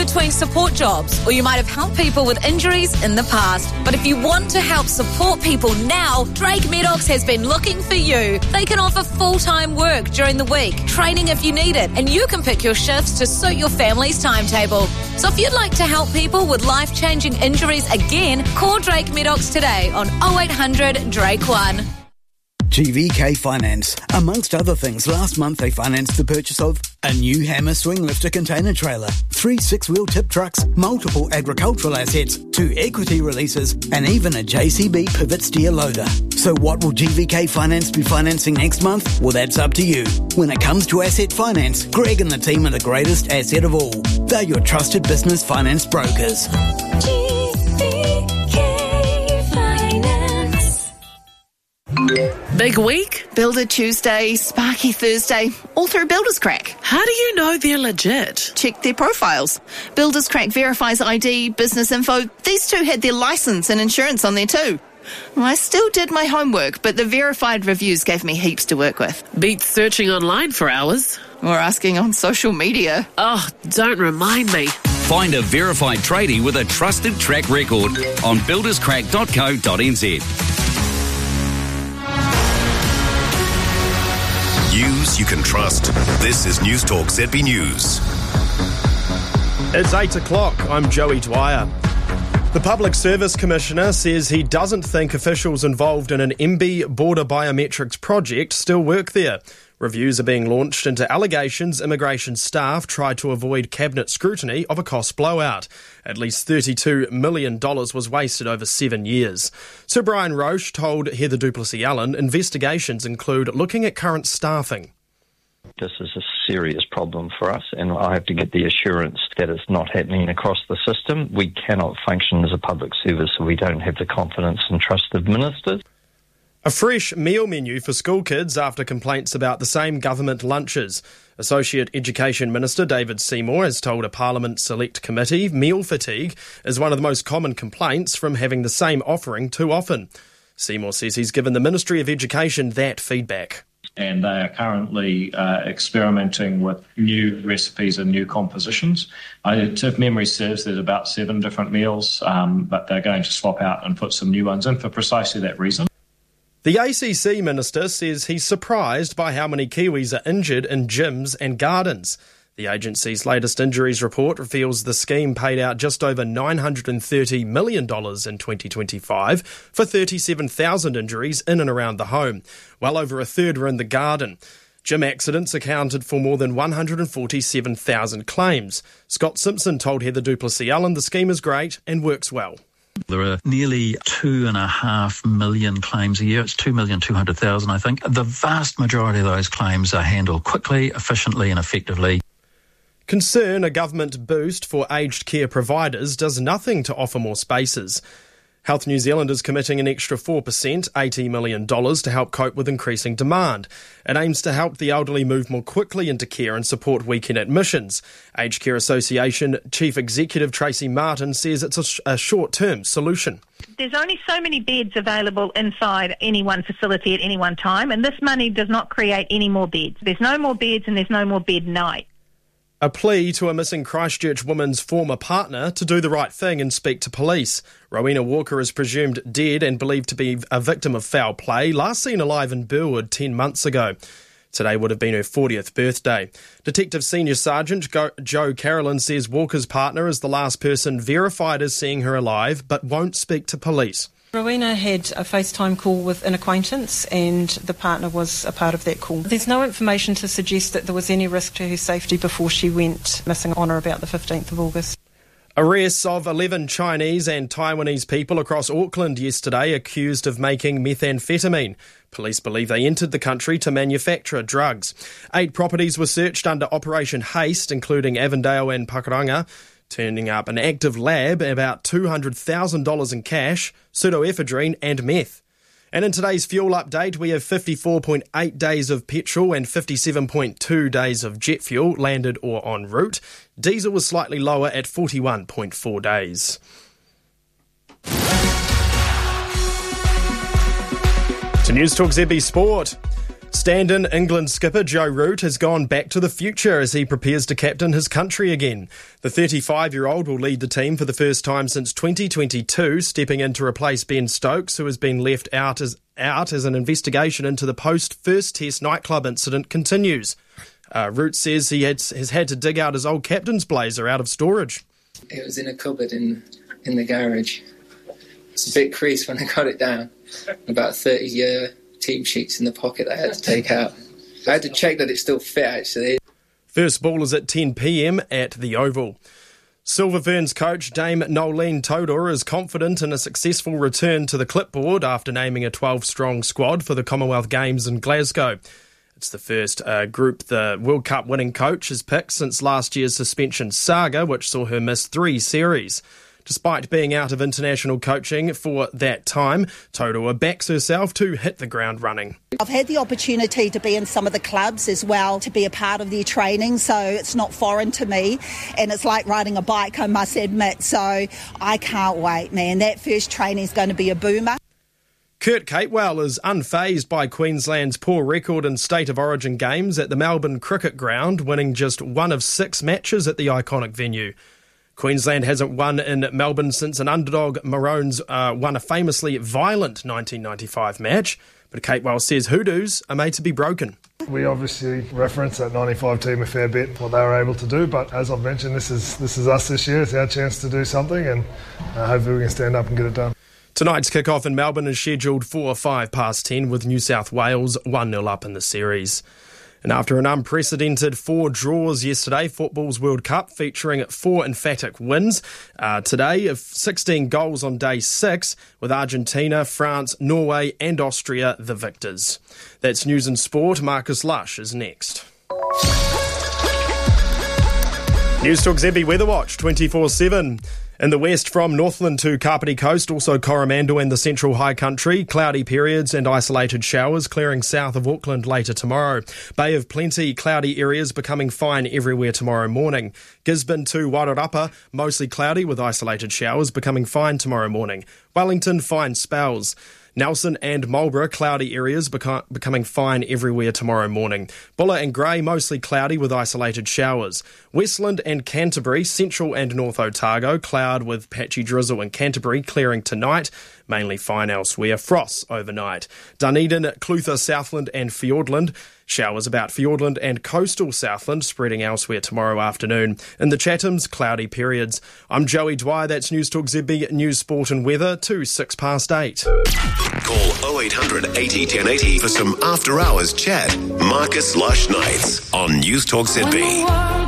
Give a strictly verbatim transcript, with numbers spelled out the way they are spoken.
between support jobs, or you might have helped people with injuries in the past. But if you want to help support people now, Drake Medox has been looking for you. They can offer full-time work during the week, training if you need it, and you can pick your shifts to suit your family's timetable. So if you'd like to help people with life-changing injuries again, call Drake Medox today on oh eight hundred Drake one. G V K Finance. Amongst other things, last month they financed the purchase of a new Hammer swing lifter container trailer, three six-wheel tip trucks, multiple agricultural assets, two equity releases, and even a J C B pivot steer loader. So what will G V K Finance be financing next month? Well, that's up to you. When it comes to asset finance, Greg and the team are the greatest asset of all. They're your trusted business finance brokers. G V K Finance. Big week? Builder Tuesday, Sparky Thursday, all through Builders Crack. How do you know they're legit? Check their profiles. Builders Crack verifies I D, business info. These two had their licence and insurance on there too. I still did my homework, but the verified reviews gave me heaps to work with. Beats searching online for hours. Or asking on social media. Oh, don't remind me. Find a verified tradie with a trusted track record on builders crack dot co dot n z. News you can trust. This is News Talk Z B News. It's eight o'clock. I'm Joey Dwyer. The Public Service Commissioner says he doesn't think officials involved in an M B border biometrics project still work there. Reviews are being launched into allegations immigration staff tried to avoid cabinet scrutiny of a cost blowout. At least thirty-two million dollars was wasted over seven years. Sir Brian Roche told Heather Duplessis-Allen investigations include looking at current staffing. This is a serious problem for us, and I have to get the assurance that it's not happening across the system. We cannot function as a public service if we don't have the confidence and trust of ministers. A fresh meal menu for school kids after complaints about the same government lunches. Associate Education Minister David Seymour has told a Parliament Select Committee meal fatigue is one of the most common complaints from having the same offering too often. Seymour says he's given the Ministry of Education that feedback. And they are currently uh, experimenting with new recipes and new compositions. I, if memory serves, there's about seven different meals, um, but they're going to swap out and put some new ones in for precisely that reason. The A C C Minister says he's surprised by how many Kiwis are injured in gyms and gardens. The agency's latest injuries report reveals the scheme paid out just over nine hundred thirty million dollars in twenty twenty-five for thirty-seven thousand injuries in and around the home. Well over a third were in the garden. Gym accidents accounted for more than one hundred forty-seven thousand claims. Scott Simpson told Heather Duplessis-Allen the scheme is great and works well. There are nearly two and a half million claims a year. It's two million two hundred thousand, I think. The vast majority of those claims are handled quickly, efficiently and effectively. Concern a government boost for aged care providers does nothing to offer more spaces. Health New Zealand is committing an extra four percent, eighty million dollars, to help cope with increasing demand. It aims to help the elderly move more quickly into care and support weekend admissions. Aged Care Association Chief Executive Tracy Martin says it's a, sh- a short-term solution. There's only so many beds available inside any one facility at any one time, and this money does not create any more beds. There's no more beds and there's no more bed night. A plea to a missing Christchurch woman's former partner to do the right thing and speak to police. Rowena Walker is presumed dead and believed to be a victim of foul play, last seen alive in Burwood ten months ago. Today would have been her fortieth birthday. Detective Senior Sergeant Go- Joe Carolyn says Walker's partner is the last person verified as seeing her alive, but won't speak to police. Rowena had a FaceTime call with an acquaintance and the partner was a part of that call. There's no information to suggest that there was any risk to her safety before she went missing on or about the fifteenth of August. Arrests of eleven Chinese and Taiwanese people across Auckland yesterday accused of making methamphetamine. Police believe they entered the country to manufacture drugs. Eight properties were searched under Operation Haste, including Avondale and Pakuranga, turning up an active lab, about two hundred thousand dollars in cash, pseudoephedrine and meth. And in today's fuel update, we have fifty-four point eight days of petrol and fifty-seven point two days of jet fuel landed or en route. Diesel was slightly lower at forty-one point four days. To News Talk Z B Sport. Stand-in England skipper Joe Root has gone back to the future as he prepares to captain his country again. The thirty-five-year-old will lead the team for the first time since twenty twenty-two, stepping in to replace Ben Stokes, who has been left out as, out as an investigation into the post-first test nightclub incident continues. Uh, Root says he had, has had to dig out his old captain's blazer out of storage. It was in a cupboard in in the garage. It's a bit creased when I got it down. About thirty uh, team sheets in the pocket I had to take out. I had to check that it still fit, actually. First ball is at ten p.m. at the Oval. Silver Ferns coach Dame Nolene Todor is confident in a successful return to the clipboard after naming a twelve-strong squad for the Commonwealth Games in Glasgow. It's the first uh, group the World Cup winning coach has picked since last year's suspension saga, which saw her miss three series. Despite being out of international coaching for that time, Todor backs herself to hit the ground running. I've had the opportunity to be in some of the clubs as well, to be a part of their training, so it's not foreign to me, and it's like riding a bike, I must admit, so I can't wait, man. That first training is going to be a boomer. Kurt Capewell is unfazed by Queensland's poor record in State of Origin games at the Melbourne Cricket Ground, winning just one of six matches at the iconic venue. Queensland hasn't won in Melbourne since an underdog Maroons uh, won a famously violent nineteen ninety-five match, but Capewell says hoodoos are made to be broken. We obviously reference that ninety-five team a fair bit, what they were able to do, but as I've mentioned, this is this is us this year. It's our chance to do something, and uh, hopefully we can stand up and get it done. Tonight's kick-off in Melbourne is scheduled for five past ten with New South Wales one nil up in the series. And after an unprecedented four draws yesterday, Football's World Cup featuring four emphatic wins uh, today of sixteen goals on day six, with Argentina, France, Norway and Austria the victors. That's News and Sport. Marcus Lush is next. News Talk Z B Weather Watch twenty-four seven. In the west from Northland to Kapiti Coast, also Coromandel and the Central High Country, cloudy periods and isolated showers clearing south of Auckland later tomorrow. Bay of Plenty, cloudy areas becoming fine everywhere tomorrow morning. Gisborne to Wairarapa, mostly cloudy with isolated showers becoming fine tomorrow morning. Wellington, fine spells. Nelson and Marlborough, cloudy areas beca- becoming fine everywhere tomorrow morning. Buller and Grey, mostly cloudy with isolated showers. Westland and Canterbury, Central and North Otago, cloud with patchy drizzle in Canterbury, clearing tonight. Mainly fine elsewhere. Frosts overnight. Dunedin, Clutha, Southland and Fiordland. Showers about Fiordland and coastal Southland, spreading elsewhere tomorrow afternoon. In the Chathams, cloudy periods. I'm Joey Dwyer. That's News Talk Z B, News, Sport and Weather, to six past eight. Call oh eight hundred eighty ten eighty for some after-hours chat. Marcus Lush Nights on News Talk Z B.